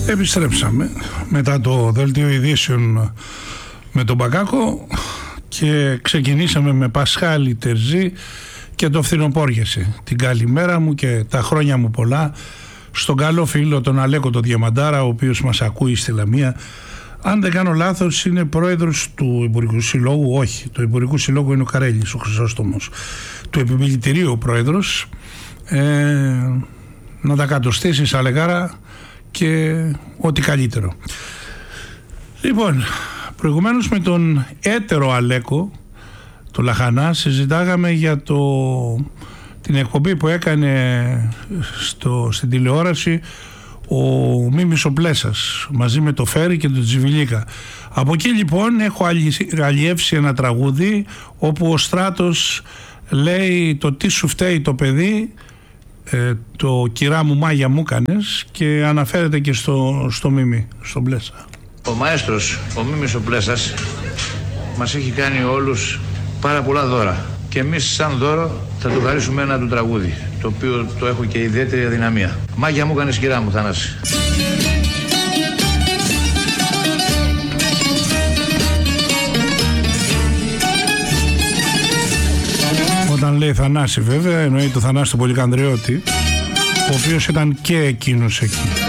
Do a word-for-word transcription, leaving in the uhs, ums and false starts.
Επιστρέψαμε μετά το δελτίο ειδήσεων με τον Μπακάκο και ξεκινήσαμε με Πασχάλη Τερζή και το φθινοπόριασε. Την καλημέρα μου και τα χρόνια μου πολλά στον καλό φίλο τον Αλέκο το Διαμαντάρα, ο οποίος μας ακούει στη Λαμία. Αν δεν κάνω λάθος είναι πρόεδρος του Υπουργικού Συλλόγου, όχι, του Υπουργικού Συλλόγου είναι ο Καρέλης, ο Χρυσόστομος, του Επιμελητηρίου ο πρόεδρος. ε, να τα κατοστήσεις Αλεγάρα και ό,τι καλύτερο. Λοιπόν, προηγουμένως με τον έτερο Αλέκο το Λαχανά συζητάγαμε για το, την εκπομπή που έκανε στο, στην τηλεόραση ο Μίμης ο Πλέσας μαζί με το Φέρι και τον Τζιβιλίκα. Από εκεί λοιπόν έχω αλλιεύσει ένα τραγούδι όπου ο Στράτος λέει το τι σου φταίει το παιδί, ε, το κυρά μου μάγια μου κάνες, και αναφέρεται και στο, στο Μίμη, στον Πλέσα. Ο μαέστρος, ο Μίμης ο Πλέσας, μας έχει κάνει όλους πάρα πολλά δώρα και εμείς σαν δώρο θα του χαρίσουμε ένα του τραγούδι, το οποίο το έχω και ιδιαίτερη αδυναμία. Μάγια μου κάνες κυρά μου, Θανάση. Όταν λέει Θανάση βέβαια εννοεί το Θανάση του Πολυκανδριώτη, ο οποίος ήταν και εκείνος εκεί.